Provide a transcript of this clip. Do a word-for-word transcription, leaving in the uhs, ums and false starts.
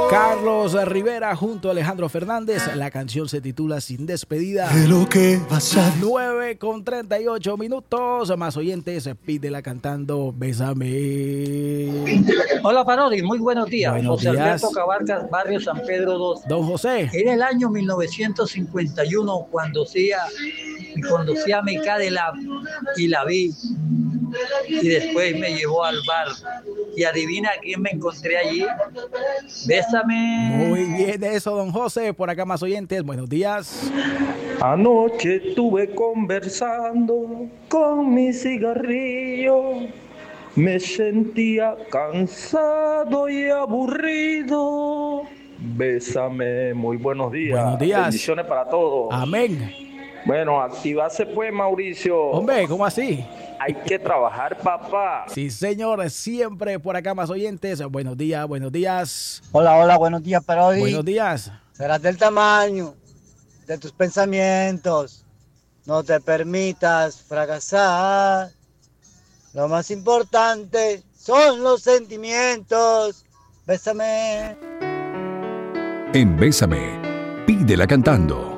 Carlos Rivera junto a Alejandro Fernández. La canción se titula Sin Despedida. De lo que vas a... nueve con treinta y ocho minutos. Más oyentes, pídela cantando Bésame. Hola Parodi, muy buenos días. Buenos José días. Alberto Cabarcas, barrio San Pedro dos. Don José. Era el año mil novecientos cincuenta y uno cuando conducía, conducía mi Cadillac y la vi. Y después me llevó al bar. Y adivina quién me encontré allí. Bésame. Muy bien eso, don José. Por acá más oyentes. Buenos días. Anoche estuve conversando con mi cigarrillo. Me sentía cansado y aburrido. Bésame. Muy buenos días. Buenos días. Bendiciones para todos. Amén. Bueno, activarse pues, Mauricio. Hombre, ¿cómo así? Hay que trabajar, papá. Sí, señor, siempre por acá más oyentes. Buenos días, buenos días. Hola, hola, buenos días, Parodi. Buenos días. Serás del tamaño de tus pensamientos. No te permitas fracasar. Lo más importante son los sentimientos. Bésame. En Bésame, pídela cantando.